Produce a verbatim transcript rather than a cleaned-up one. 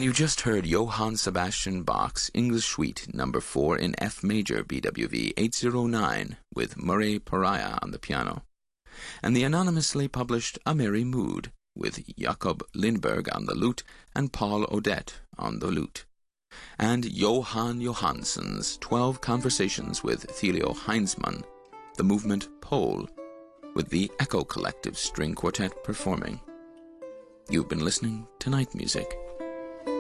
You just heard Johann Sebastian Bach's English Suite number four in F major B W V eight oh nine with Murray Pariah on the piano, and the anonymously published A Merry Mood with Jakob Lindberg on the lute and Paul Odette on the lute, and Johann Johansson's Twelve Conversations with Thelio Heinzmann, the movement Pole, with the Echo Collective String Quartet performing. You've been listening to Night Music.